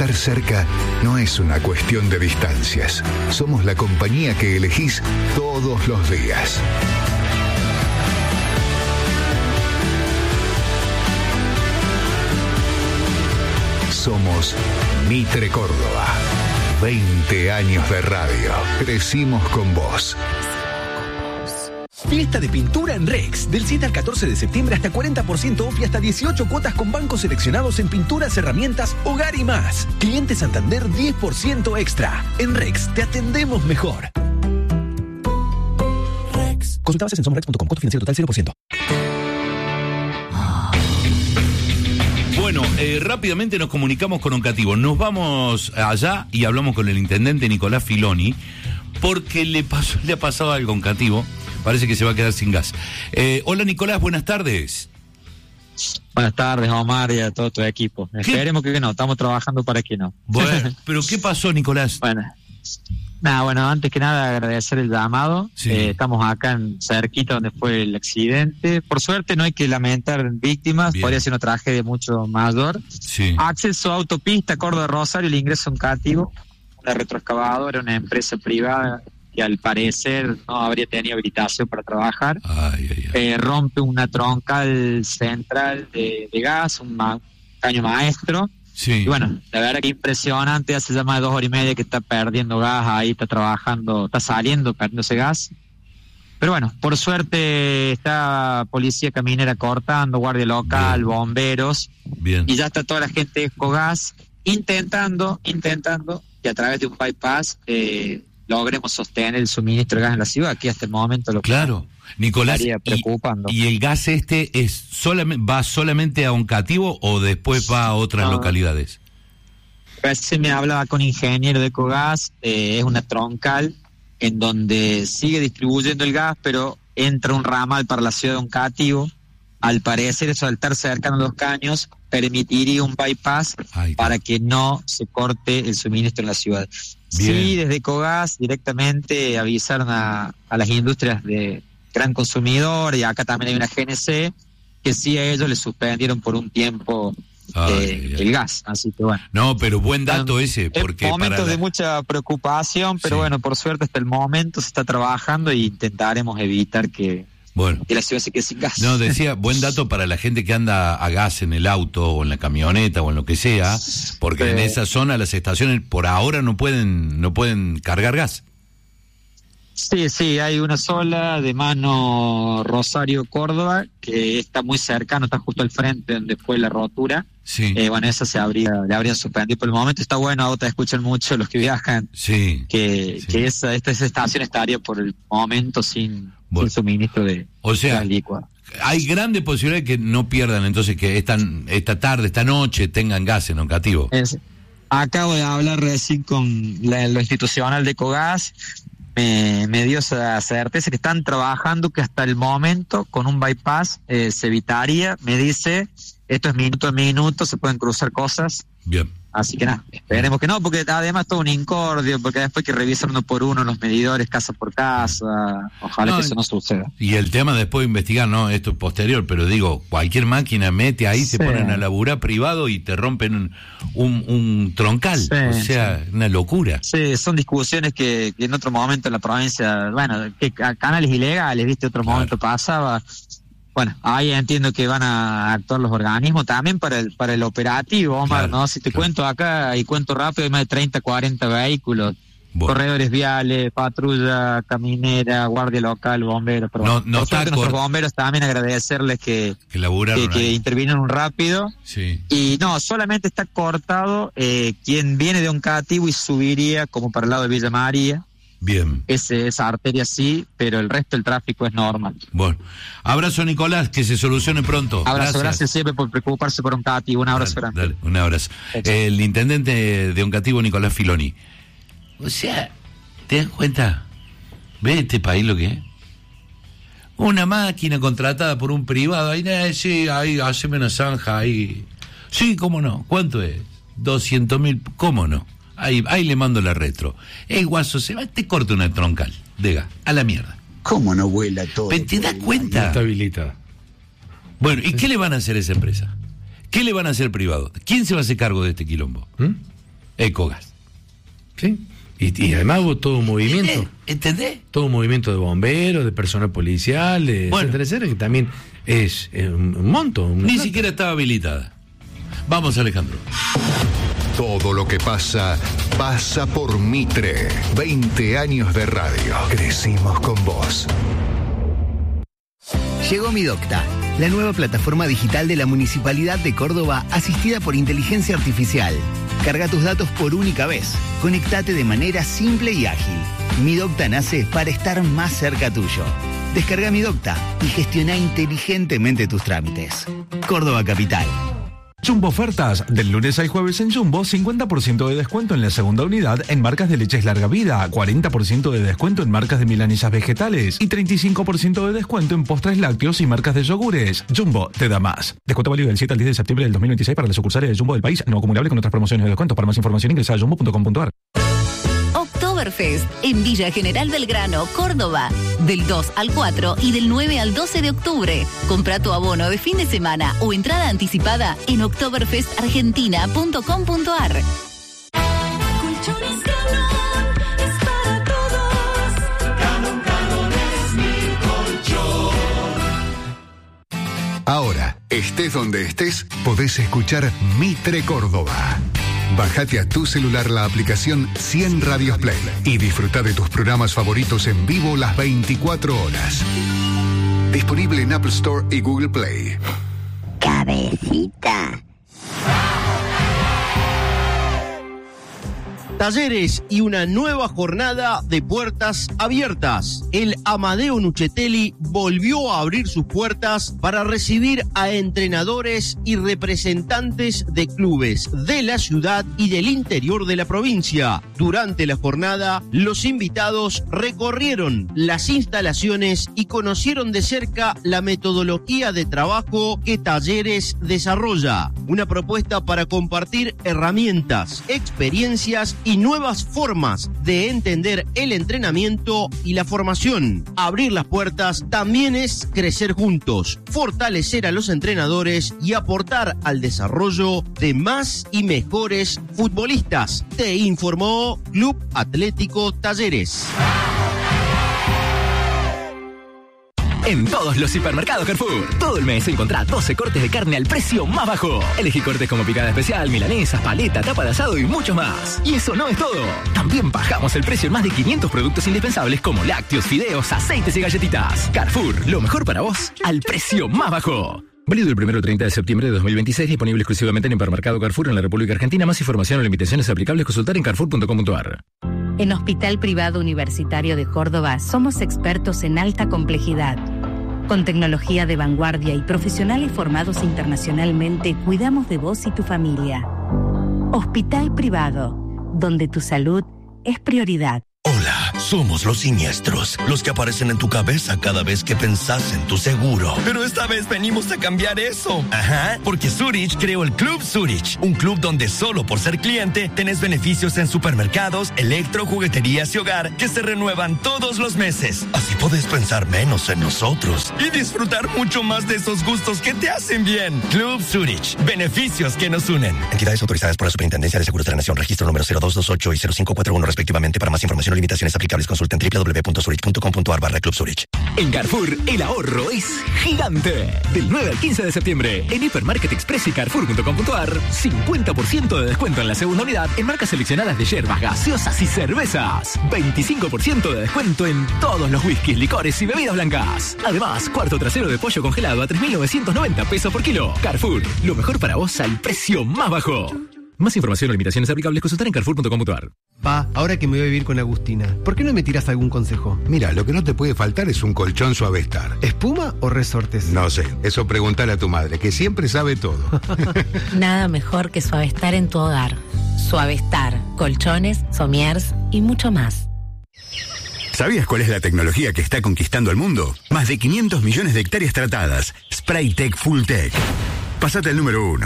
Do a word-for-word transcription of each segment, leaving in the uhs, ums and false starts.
Estar cerca no es una cuestión de distancias. Somos la compañía que elegís todos los días. Somos Mitre Córdoba. veinte años de radio. Crecimos con vos. Fiesta de pintura en Rex. Del siete al catorce de septiembre hasta cuarenta por ciento off y hasta dieciocho cuotas con bancos seleccionados en pinturas, herramientas, hogar y más. Cliente Santander diez por ciento extra. En Rex te atendemos mejor. Rex. Consulta bases en somrex punto com. Costo financiero total cero por ciento. Bueno, eh, rápidamente nos comunicamos con Oncativo. Nos vamos allá y hablamos con el intendente Nicolás Filoni porque le pasó, le ha pasado algo a Oncativo. Parece que se va a quedar sin gas. Eh, hola Nicolás, buenas tardes. Buenas tardes, Omar, y a todo tu equipo. ¿Qué? Esperemos que no, estamos trabajando para que no. Bueno, pero ¿qué pasó, Nicolás? Bueno, nada, bueno, antes que nada agradecer el llamado. Sí. Eh, estamos acá en cerquita donde fue el accidente. Por suerte no hay que lamentar víctimas, Bien. podría ser una tragedia mucho mayor. Sí. Acceso a autopista, Córdoba Rosario, el ingreso a Oncativo, una retroexcavadora, una empresa privada que al parecer no habría tenido habilitación para trabajar. Ay, ay, ay. Eh, rompe una troncal central de, de gas, un, ma- un caño maestro. Sí. Y bueno, la verdad que impresionante, hace ya más de dos horas y media que está perdiendo gas ahí, está trabajando, está saliendo, perdiéndose gas. Pero bueno, por suerte está policía caminera cortando, guardia local, Bien. bomberos, Bien. y ya está toda la gente de Escogas intentando, intentando que a través de un bypass eh, logremos sostener el suministro de gas en la ciudad, que hasta el momento lo Claro, Nicolás, estaría preocupando. y, y el gas este es solamente va solamente a Oncativo o después va a otras No. localidades. Recién me hablaba con ingeniero de Ecogas, eh, es una troncal en donde sigue distribuyendo el gas, pero entra un ramal para la ciudad de Oncativo. Al parecer, eso al estar cercano a los caños, permitiría un bypass Ay, para que no se corte el suministro en la ciudad. Bien. Sí, desde Ecogas directamente avisaron a, a las industrias de gran consumidor, y acá también hay una G N C, que sí a ellos les suspendieron por un tiempo Ay, eh, ay, ay. el gas. Así que bueno. No, pero buen dato ese, porque Es momentos para la- de mucha preocupación, pero Sí. bueno, por suerte hasta el momento se está trabajando y intentaremos evitar que, bueno. que la ciudad se quede sin gas. No, decía, buen dato para la gente que anda a gas en el auto o en la camioneta o en lo que sea, porque Sí. en esa zona las estaciones por ahora no pueden no pueden cargar gas. Sí, sí, hay una sola de mano Rosario-Córdoba, que está muy cercano, está justo al frente donde fue la rotura. Sí, Eh, bueno, esa se habría, le habrían suspendido. Por el momento está bueno, ahora te escuchan mucho los que viajan, sí. que, Sí. que esa, esta, esa estación estaría por el momento sin, Bueno. sin suministro de O sea, gas líquido. hay grandes posibilidades que no pierdan, entonces que esta, esta tarde, esta noche tengan gas en Oncativo. Es- acabo de hablar recién con la, lo institucional de Ecogas, me, me dio esa certeza que están trabajando, que hasta el momento con un bypass eh, se evitaría. Me dice, esto es minuto a minuto, se pueden cruzar cosas, Bien. así que nada, esperemos que no, porque además todo un incordio, porque después hay que revisar uno por uno los medidores, casa por casa, ojalá No, que eso no suceda. Y el tema después de investigar, no, esto es posterior, pero digo, cualquier máquina mete ahí, se Sí. ponen a laburar privado y te rompen un, un troncal. Sí, o sea, una locura. Sí, son discusiones que, que en otro momento en la provincia, bueno, que a- canales ilegales, viste, otro Claro. momento pasaba. Bueno, ahí entiendo que van a actuar los organismos también para el para el operativo, Omar, Claro, ¿no? Si te claro. cuento acá y cuento rápido, hay más de treinta, cuarenta vehículos, Bueno. corredores viales, patrulla, caminera, guardia local, bomberos. Pero No- bueno, no por está suerte nuestros cor- bomberos también agradecerles que, Que laburaron que, que ahí. intervinieron rápido. Sí. Y no, solamente está cortado eh, quien viene de Oncativo y subiría como para el lado de Villa María. Bien. Ese, esa arteria sí, pero el resto del tráfico es normal. Bueno. Abrazo, Nicolás, que se solucione pronto. Abrazo, gracias, siempre por preocuparse por Oncativo. Un abrazo Dale, grande. dale, un abrazo. El intendente de Oncativo, Nicolás Filoni. O sea, ¿te das cuenta? ¿Ves este país lo que es? Una máquina contratada por un privado. Ahí, eh, sí, ahí, haceme una zanja ahí. Sí, cómo no. ¿Cuánto es? doscientos mil. ¿Cómo no? Ahí, ahí le mando la retro. El guaso se va, te corta una troncal. Dega, a la mierda. ¿Cómo no vuela todo? ¿Te, te das cuenta? Está habilitada. Bueno, ¿y qué le van a hacer a esa empresa? ¿Qué le van a hacer privado? ¿Quién se va a hacer cargo de este quilombo? ¿Mm? Ecogas. ¿Sí? Y, y además hubo todo un movimiento. ¿Entendés? Todo un movimiento de bomberos, de personal policial, de Bueno. etcétera, etcétera, que también es eh, un, un monto. Un Ni siquiera estaba habilitada. Vamos, Alejandro. Todo lo que pasa, pasa por Mitre. veinte años de radio. Crecimos con vos. Llegó Mi Docta, la nueva plataforma digital de la Municipalidad de Córdoba asistida por inteligencia artificial. Carga tus datos por única vez. Conectate de manera simple y ágil. Mi Docta nace para estar más cerca tuyo. Descarga Mi Docta y gestiona inteligentemente tus trámites. Córdoba Capital. Jumbo Ofertas, del lunes al jueves en Jumbo, cincuenta por ciento de descuento en la segunda unidad en marcas de leches larga vida, cuarenta por ciento de descuento en marcas de milanesas vegetales y treinta y cinco por ciento de descuento en postres lácteos y marcas de yogures. Jumbo te da más. Descuento válido del siete al diez de septiembre del dos mil veintiséis para las sucursales de Jumbo del país, no acumulable con otras promociones de descuento. Para más información ingresa a jumbo punto com punto a r. Oktoberfest en Villa General Belgrano, Córdoba, del dos al cuatro y del nueve al doce de octubre. Compra tu abono de fin de semana o entrada anticipada en oktoberfest argentina punto com punto a r. Colchones Galón es para todos. Galón, Galón es mi colchón. Ahora, estés donde estés, podés escuchar Mitre Córdoba. Bájate a tu celular la aplicación cien Radios Play y disfruta de tus programas favoritos en vivo las veinticuatro horas. Disponible en Apple Store y Google Play. Cabecita. Talleres y una nueva jornada de puertas abiertas. El Amadeo Nuccetelli volvió a abrir sus puertas para recibir a entrenadores y representantes de clubes de la ciudad y del interior de la provincia. Durante la jornada, los invitados recorrieron las instalaciones y conocieron de cerca la metodología de trabajo que Talleres desarrolla. Una propuesta para compartir herramientas, experiencias y nuevas formas de entender el entrenamiento y la formación. Abrir las puertas también es crecer juntos, fortalecer a los entrenadores y aportar al desarrollo de más y mejores futbolistas. Te informó Club Atlético Talleres. En todos los supermercados Carrefour, todo el mes encontrá doce cortes de carne al precio más bajo. Elegí cortes como picada especial, milanesas, paleta, tapa de asado y mucho más. Y eso no es todo. También bajamos el precio en más de quinientos productos indispensables como lácteos, fideos, aceites y galletitas. Carrefour, lo mejor para vos al precio más bajo. Válido el primero al treinta de septiembre de dos mil veintiséis, disponible exclusivamente en Hipermercado Carrefour en la República Argentina. Más información o limitaciones aplicables consultar en carrefour punto com punto a r. En Hospital Privado Universitario de Córdoba somos expertos en alta complejidad. Con tecnología de vanguardia y profesionales formados internacionalmente, cuidamos de vos y tu familia. Hospital Privado, donde tu salud es prioridad. Hola, somos los siniestros, los que aparecen en tu cabeza cada vez que pensás en tu seguro. Pero esta vez venimos a cambiar eso. Ajá, porque Zurich creó el Club Zurich, un club donde solo por ser cliente tenés beneficios en supermercados, electro, jugueterías y hogar que se renuevan todos los meses. Así podés pensar menos en nosotros y disfrutar mucho más de esos gustos que te hacen bien. Club Zurich, beneficios que nos unen. Entidades autorizadas por la Superintendencia de Seguros de la Nación, registro número cero dos dos ocho y cero cinco cuatro uno respectivamente. Para más información o limitaciones aplicables, consulta en doble u doble u doble u punto zurich punto com punto a r barra Club Zurich. En Carrefour, el ahorro es gigante. Del nueve al quince de septiembre, en Hipermarket Express y carrefour punto com punto a r, cincuenta por ciento de descuento en la segunda unidad en marcas seleccionadas de hierbas, gaseosas y cervezas. veinticinco por ciento de descuento en todos los whiskies, licores y bebidas blancas. Además, cuarto trasero de pollo congelado a tres mil novecientos noventa pesos por kilo. Carrefour, lo mejor para vos al precio más bajo. Más información o limitaciones aplicables, consultar en carrefour punto com punto a r. Pa, ahora que me voy a vivir con Agustina, ¿por qué no me tiras algún consejo? Mira, lo que no te puede faltar es un colchón Suavestar. ¿Espuma o resortes? No sé, eso preguntale a tu madre, que siempre sabe todo. Nada mejor que Suavestar en tu hogar. Suavestar, colchones, somiers y mucho más. ¿Sabías cuál es la tecnología que está conquistando el mundo? Más de quinientos millones de hectáreas tratadas. Spraytec Fulltech. Pásate al número uno.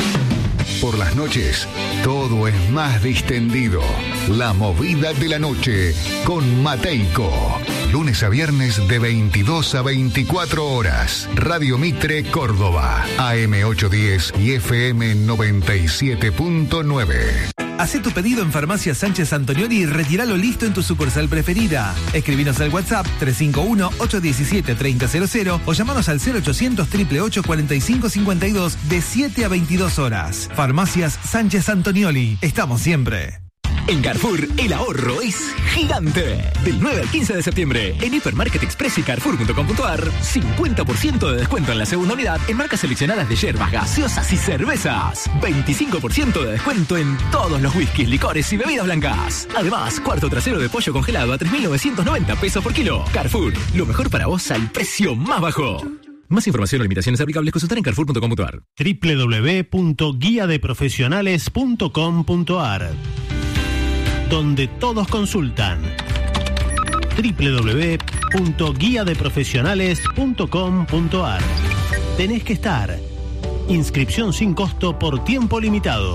Por las noches, todo es más distendido. La movida de la noche con Mateico. Lunes a viernes de veintidós a veinticuatro horas. Radio Mitre Córdoba. A M ochocientos diez y F M noventa y siete punto nueve. Hacé tu pedido en Farmacia Sánchez Antonioli y retíralo listo en tu sucursal preferida. Escribinos al WhatsApp tres cinco uno, ocho uno siete, tres cero cero cero o llamanos al cero ochocientos, ocho ocho ocho, cuarenta y cinco cincuenta y dos de siete a veintidós horas. Farmacias Sánchez Antonioli. Estamos siempre. En Carrefour, el ahorro es gigante. Del nueve al quince de septiembre, en Hipermarket Express y Carrefour punto com punto ar, cincuenta por ciento de descuento en la segunda unidad en marcas seleccionadas de yerbas, gaseosas y cervezas. veinticinco por ciento de descuento en todos los whiskies, licores y bebidas blancas. Además, cuarto trasero de pollo congelado a tres mil novecientos noventa pesos por kilo. Carrefour, lo mejor para vos al precio más bajo. Más información o limitaciones aplicables consultar en Carrefour punto com punto ar. doble u doble u doble u punto guía de profesionales punto com punto ar, donde todos consultan. doble u doble u doble u punto guía de profesionales punto com punto ar. Tenés que estar. Inscripción sin costo por tiempo limitado.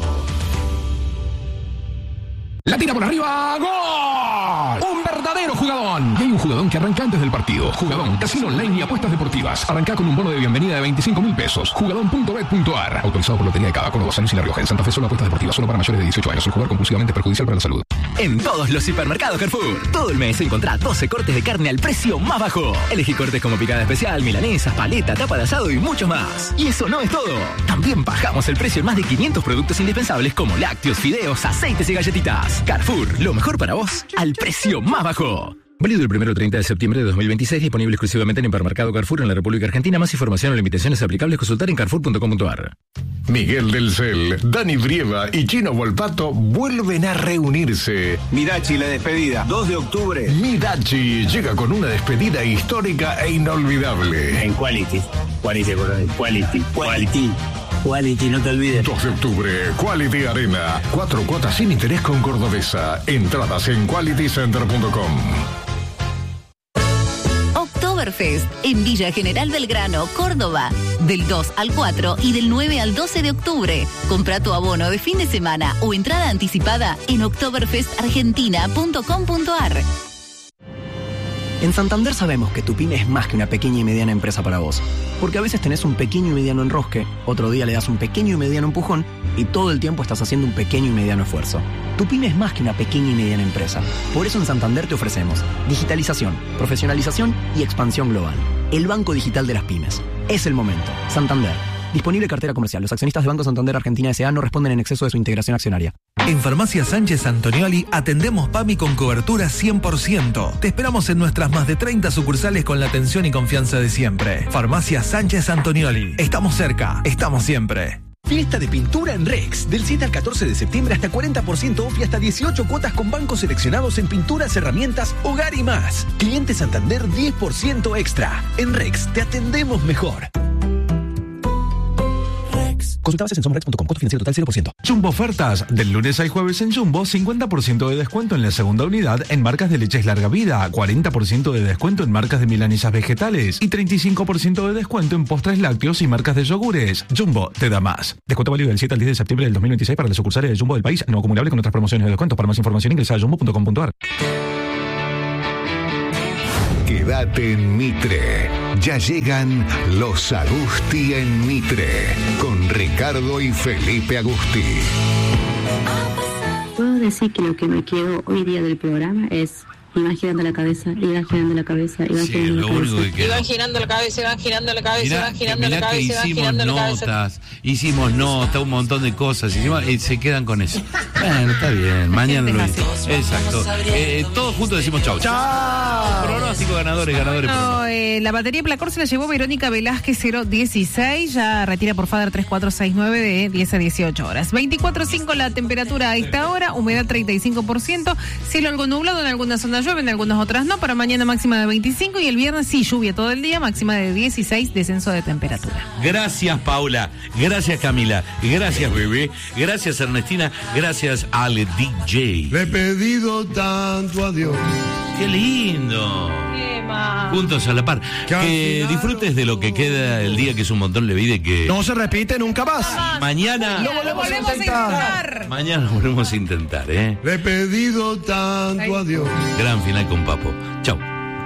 La tira por arriba, ¡gol! Un verdadero jugadón. Y hay un jugadón que arranca antes del partido. Jugadón, casino online y apuestas deportivas. Arranca con un bono de bienvenida de veinticinco mil pesos. Jugadón punto bet punto ar. Autorizado por Lotería de Cava, Córdoba, San Luis y La Rioja. En Santa Fe solo apuestas deportivas, solo para mayores de dieciocho años. El jugador compulsivamente es perjudicial para la salud. En todos los hipermercados Carrefour, todo el mes encontrá doce cortes de carne al precio más bajo. Elegí cortes como picada especial, milanesas, paleta, tapa de asado y mucho más. Y eso no es todo. También bajamos el precio en más de quinientos productos indispensables como lácteos, fideos, aceites y galletitas. Carrefour, lo mejor para vos al precio más bajo. Válido del primero al treinta de septiembre de dos mil veintiséis, disponible exclusivamente en Hipermercado Carrefour en la República Argentina. Más información o limitaciones aplicables consultar en carrefour punto com punto ar. Miguel del Cel, Dani Brieva y Chino Volpato vuelven a reunirse. Midachi, la despedida, dos de octubre. Midachi llega con una despedida histórica e inolvidable. En Quality, Quality, Quality, Quality. Quality, no te olvides. dos de octubre, Quality Arena. Cuatro cuotas sin interés con Cordobesa. Entradas en quality center punto com. Oktoberfest en Villa General Belgrano, Córdoba. Del dos al cuatro y del nueve al doce de octubre. Compra tu abono de fin de semana o entrada anticipada en oktoberfest argentina punto com punto ar. En Santander sabemos que tu pyme es más que una pequeña y mediana empresa para vos. Porque a veces tenés un pequeño y mediano enrosque, otro día le das un pequeño y mediano empujón y todo el tiempo estás haciendo un pequeño y mediano esfuerzo. Tu pyme es más que una pequeña y mediana empresa. Por eso en Santander te ofrecemos digitalización, profesionalización y expansión global. El Banco Digital de las Pymes. Es el momento. Santander. Disponible cartera comercial. Los accionistas de Banco Santander Argentina S A no responden en exceso de su integración accionaria. En Farmacia Sánchez Antonioli atendemos PAMI con cobertura cien por ciento. Te esperamos en nuestras más de treinta sucursales con la atención y confianza de siempre. Farmacia Sánchez Antonioli. Estamos cerca. Estamos siempre. Fiesta de pintura en Rex. Del siete al catorce de septiembre hasta cuarenta por ciento off y hasta dieciocho cuotas con bancos seleccionados en pinturas, herramientas, hogar y más. Cliente Santander diez por ciento extra. En Rex te atendemos mejor. Consulta bases en somos rex punto com. Costo financiero total cero por ciento. Jumbo ofertas. Del lunes al jueves en Jumbo, cincuenta por ciento de descuento en la segunda unidad en marcas de leches larga vida, cuarenta por ciento de descuento en marcas de milanesas vegetales y treinta y cinco por ciento de descuento en postres lácteos y marcas de yogures. Jumbo te da más. Descuento válido del siete al diez de septiembre del dos mil veintiséis para las sucursales de Jumbo del país, no acumulable con otras promociones de descuento. Para más información ingresa a jumbo punto com punto ar. Quédate en Mitre. Ya llegan los Agusti en Mitre. Con Ricardo y Felipe Agusti. Puedo decir que lo que me quedo hoy día del programa es iban girando la cabeza, iban girando la cabeza, iban Sí, girando lo la único cabeza. que quedó. Iban girando la cabeza, iban girando la cabeza, Mirá, iban girando mirá la que cabeza, iban hicimos girando la cabeza. notas, hicimos notas, un montón de cosas, hicimos, y se quedan con eso. Bueno, está bien, mañana lo hicimos. Exacto. Eh, todos juntos decimos chau. Chau. Pronóstico ganadores, ganadores. No, eh, la batería Placor se la llevó Verónica Velázquez cero dieciséis, ya retira por Fader tres cuatro seis nueve de diez a dieciocho horas. veinticuatro punto cinco la temperatura a esta hora, humedad treinta y cinco por ciento, cielo algo nublado, en algunas zonas llueve, en algunas otras no, para mañana máxima de veinticinco y el viernes sí, lluvia todo el día, máxima de dieciséis, descenso de temperatura. Gracias, Paula. Gracias, Camila. Gracias, bebé. Gracias, Ernestina. Gracias, Ale D J. Le he pedido tanto a Dios. ¡Qué lindo! Juntos a la par. Que disfrutes de lo que queda el día, que es un montón de vida y que... No se repite nunca más. Mañana... Lo volvemos, a intentar. Mañana lo volvemos a intentar, ¿eh? Le he pedido tanto a Dios. Gran final con Papo. Chau.